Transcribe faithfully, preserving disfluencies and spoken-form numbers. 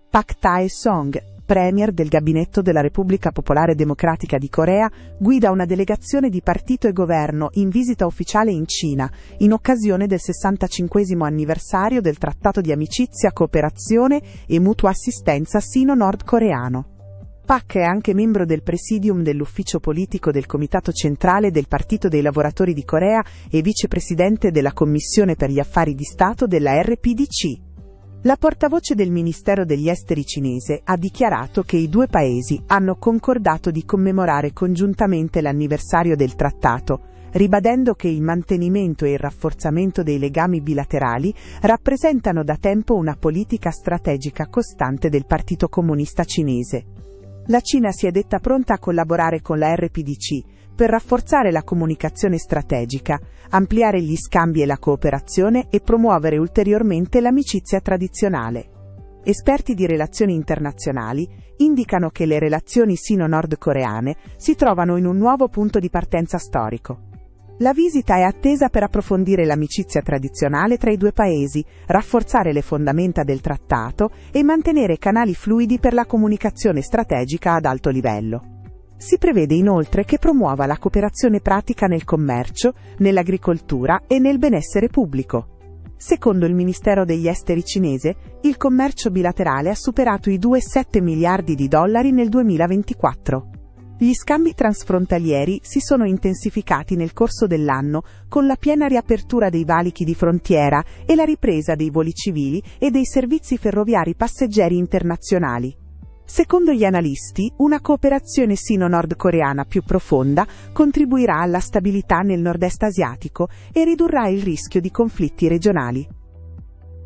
Pak Tae-song, premier del gabinetto della Repubblica Popolare Democratica di Corea, guida una delegazione di partito e governo in visita ufficiale in Cina, in occasione del sessantacinquesimo anniversario del Trattato di amicizia, cooperazione e mutua assistenza sino-nordcoreano. Pak è anche membro del presidium dell'ufficio politico del Comitato Centrale del Partito dei Lavoratori di Corea e vicepresidente della Commissione per gli Affari di Stato della R P D C. La portavoce del Ministero degli Esteri cinese ha dichiarato che i due paesi hanno concordato di commemorare congiuntamente l'anniversario del trattato, ribadendo che il mantenimento e il rafforzamento dei legami bilaterali rappresentano da tempo una politica strategica costante del Partito Comunista Cinese. La Cina si è detta pronta a collaborare con la R P D C per rafforzare la comunicazione strategica, ampliare gli scambi e la cooperazione e promuovere ulteriormente l'amicizia tradizionale. Esperti di relazioni internazionali indicano che le relazioni sino-nordcoreane si trovano in un nuovo punto di partenza storico. La visita è attesa per approfondire l'amicizia tradizionale tra i due paesi, rafforzare le fondamenta del trattato e mantenere canali fluidi per la comunicazione strategica ad alto livello. Si prevede inoltre che promuova la cooperazione pratica nel commercio, nell'agricoltura e nel benessere pubblico. Secondo il Ministero degli Esteri cinese, il commercio bilaterale ha superato i due virgola sette miliardi di dollari nel duemilaventiquattro. Gli scambi transfrontalieri si sono intensificati nel corso dell'anno con la piena riapertura dei valichi di frontiera e la ripresa dei voli civili e dei servizi ferroviari passeggeri internazionali. Secondo gli analisti, una cooperazione sino-nordcoreana più profonda contribuirà alla stabilità nel nord-est asiatico e ridurrà il rischio di conflitti regionali.